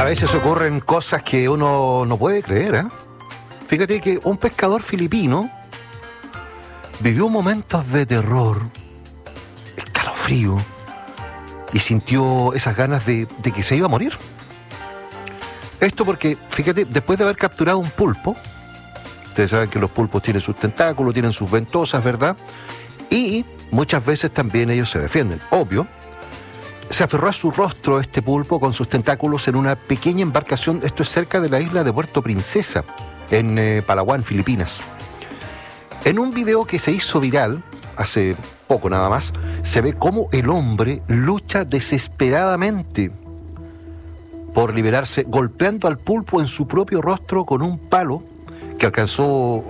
A veces ocurren cosas que uno no puede creer, ¿eh? Fíjate que un pescador filipino vivió momentos de terror, escalofrío, y sintió esas ganas de que se iba a morir. Esto porque, fíjate, después de haber capturado un pulpo, ustedes saben que los pulpos tienen sus tentáculos, tienen sus ventosas, ¿verdad? Y muchas veces también ellos se defienden, obvio. Se aferró a su rostro este pulpo con sus tentáculos en una pequeña embarcación, esto es cerca de la isla de Puerto Princesa, en Palawan, Filipinas. En un video que se hizo viral, hace poco nada más, se ve cómo el hombre lucha desesperadamente por liberarse, golpeando al pulpo en su propio rostro con un palo que alcanzó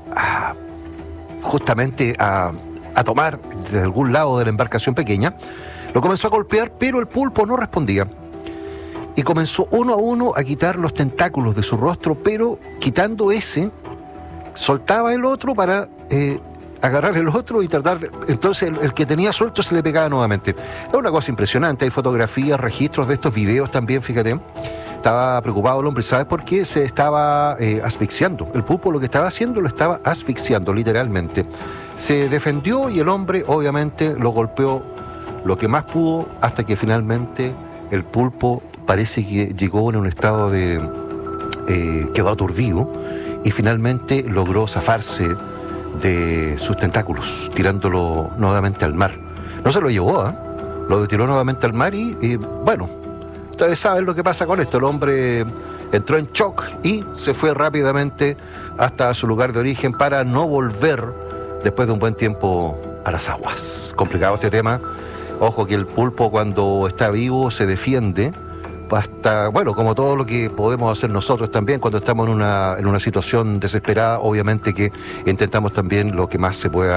justamente a tomar desde algún lado de la embarcación pequeña. Lo comenzó a golpear, pero el pulpo no respondía. Y comenzó uno a uno a quitar los tentáculos de su rostro, pero quitando ese, soltaba el otro para agarrar el otro y tratar de... Entonces el que tenía suelto se le pegaba nuevamente. Es una cosa impresionante, hay fotografías, registros de estos videos también, fíjate. Estaba preocupado el hombre, ¿sabes por qué? Se estaba asfixiando. El pulpo lo que estaba haciendo lo estaba asfixiando, literalmente. Se defendió y el hombre obviamente lo golpeó lo que más pudo, hasta que finalmente el pulpo parece que llegó en un estado de... quedó aturdido y finalmente logró zafarse de sus tentáculos, tirándolo nuevamente al mar. No se lo llevó, ¿eh? Lo tiró nuevamente al mar y bueno, ustedes saben lo que pasa con esto. El hombre entró en shock y se fue rápidamente hasta su lugar de origen para no volver después de un buen tiempo a las aguas. Complicado este tema. Ojo que el pulpo cuando está vivo se defiende hasta, bueno, como todo lo que podemos hacer nosotros también cuando estamos en una situación desesperada, obviamente que intentamos también lo que más se pueda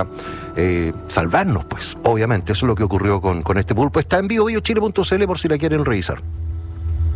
salvarnos, pues, obviamente. Eso es lo que ocurrió con este pulpo. Está en vivo, biochile.cl por si la quieren revisar.